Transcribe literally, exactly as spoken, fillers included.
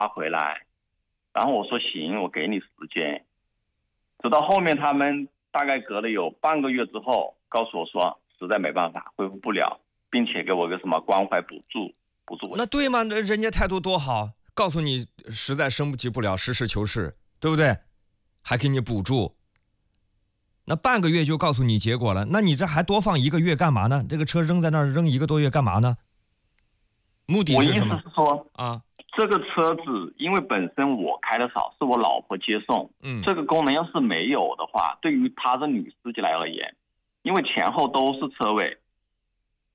回来。然后我说行，我给你时间。直到后面他们大概隔了有半个月之后，告诉我说实在没办法，恢复不了，并且给我个什么关怀补助，补助我。 那对吗？人家态度多好，告诉你实在升级不了，实事求是，对不对？还给你补助。那半个月就告诉你结果了，那你这还多放一个月干嘛呢？这个车扔在那儿扔一个多月干嘛呢？目的是什么？ 我意思是说啊， 这个车子因为本身我开的少，是我老婆接送， 嗯， 这个功能要是没有的话，对于她这女司机来而言，因为前后都是车位，